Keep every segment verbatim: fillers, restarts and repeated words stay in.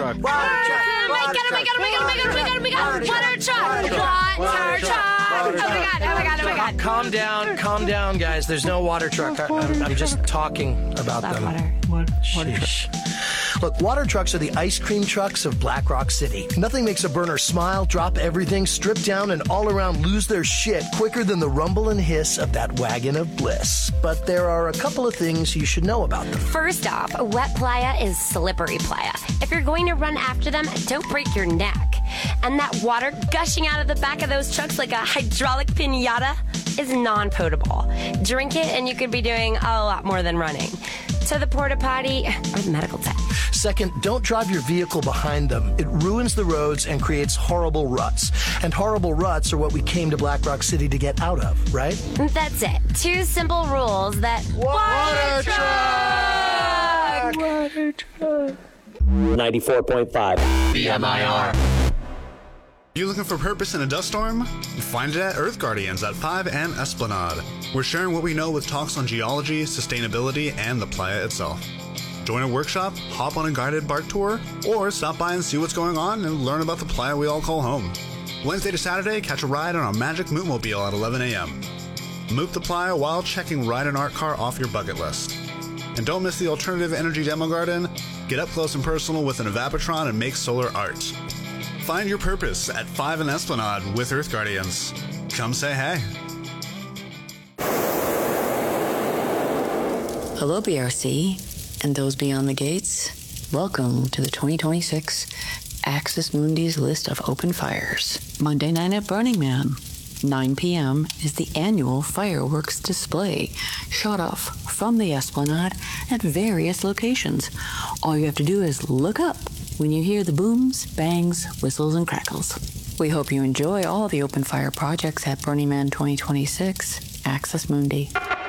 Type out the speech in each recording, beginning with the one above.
truck. Water truck. Oh my god, oh my god, oh my god, oh my god, oh my god, oh my god. Water truck. Water truck. Oh my god, oh my god, oh my god. Calm down, calm down, guys. There's no water truck. I, I'm, I'm just talking about them. Water. Water. Sheesh. Look, water trucks are the ice cream trucks of Black Rock City. Nothing makes a burner smile, drop everything, strip down, and all around lose their shit quicker than the rumble and hiss of that wagon of bliss. But there are a couple of things you should know about them. First off, wet playa is slippery playa. If you're going to run after them, don't break your neck. And that water gushing out of the back of those trucks like a hydraulic pinata is non-potable. Drink it and you could be doing a lot more than running. To the porta potty or the medical tent. Second, don't drive your vehicle behind them. It ruins the roads and creates horrible ruts. And horrible ruts are what we came to Black Rock City to get out of, right? That's it. Two simple rules that... Water truck! Water truck! ninety-four point five B M I R. You looking for purpose in a dust storm? Find it at Earth Guardians at five and Esplanade. We're sharing what we know with talks on geology, sustainability, and the playa itself. Join a workshop, hop on a guided bark tour, or stop by and see what's going on and learn about the playa we all call home. Wednesday to Saturday, catch a ride on our magic Mootmobile at eleven a.m. Moot the playa while checking Ride an Art Car off your bucket list. And don't miss the Alternative Energy Demo Garden. Get up close and personal with an Evapotron and make solar art. Find your purpose at five and Esplanade with Earth Guardians. Come say hey. Hello, B R C, and those beyond the gates. Welcome to the twenty twenty-six Axis Mundi's list of open fires. Monday night at Burning Man, nine p.m. is the annual fireworks display, shot off from the Esplanade at various locations. All you have to do is look up when you hear the booms, bangs, whistles, and crackles. We hope you enjoy all the open fire projects at Burning Man twenty twenty-six, Axis Mundi.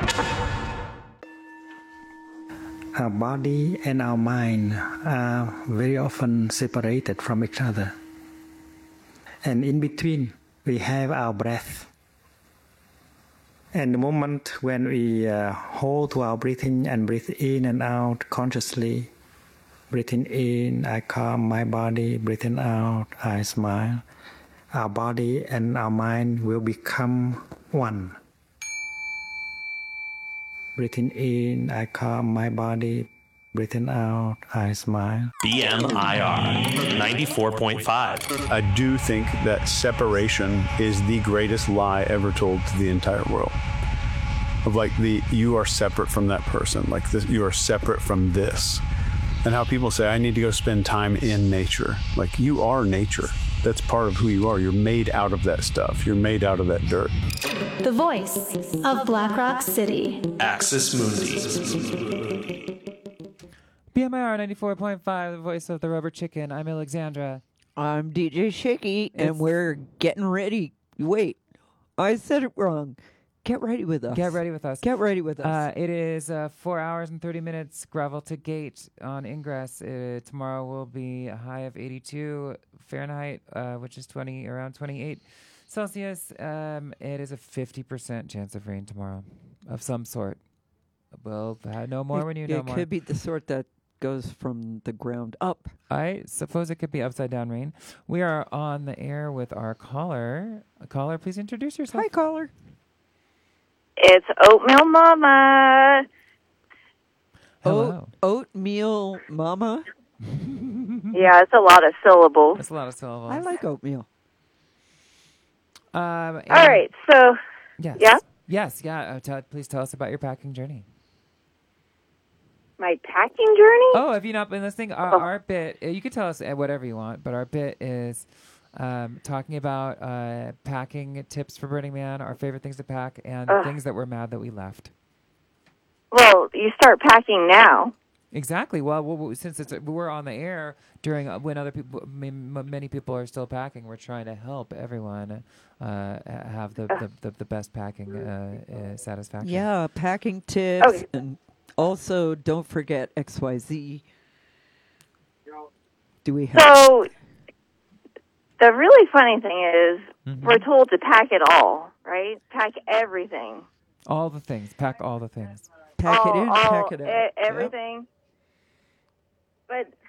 Our body and our mind are very often separated from each other. And in between, we have our breath. And the moment when we uh, hold to our breathing and breathe in and out consciously, breathing in, I calm my body. Breathing out, I smile. Our body and our mind will become one. Breathing in, I calm my body. Breathing out, I smile. B M I R ninety-four point five. I do think that separation is the greatest lie ever told to the entire world. Of like the, you are separate from that person. Like this, you are separate from this. And how people say, I need to go spend time in nature. Like, you are nature. That's part of who you are. You're made out of that stuff. You're made out of that dirt. The voice of Black Rock City. Axis Mundi. B M I R ninety-four point five, the voice of the rubber chicken. I'm Alexandra. I'm D J Shaky, and It's- we're getting ready. Wait, I said it wrong. Get ready with us. Get ready with us. Get ready with us. Uh, it is uh, four hours and thirty minutes gravel to gate on ingress. Uh, tomorrow will be a high of eighty-two Fahrenheit, uh, which is twenty around twenty-eight Celsius. Um, it is a fifty percent chance of rain tomorrow, of some sort. We'll uh, know more it, when you it know more. It could be the sort that goes from the ground up. I suppose it could be upside down rain. We are on the air with our caller. Caller, please introduce yourself. Hi, caller. It's Oatmeal Mama. Hello. Oat, oatmeal Mama. Yeah, it's a lot of syllables. It's a lot of syllables. I like oatmeal. Um, All right, so yes, yeah, yes, yeah. Uh, tell, please tell us about your packing journey. my packing journey. Oh, have you not been listening? Our, Oh. our bit, uh, you can tell us uh, whatever you want, but our bit is um, talking about uh, packing tips for Burning Man, our favorite things to pack, and Ugh. things that we're mad that we left. Well, you start packing now. Exactly. Well, w- w- since it's, we're on the air during uh, when other people, m- m- many people are still packing, we're trying to help everyone uh, have the, the, the, the best packing uh, uh, satisfaction. Yeah, packing tips. Okay. And also, don't forget X Y Z. Do we have... So the really funny thing is Mm-hmm. we're told to pack it all, right? Pack everything. All the things. Pack all the things. Pack all, it in, all, pack it out. e- everything. But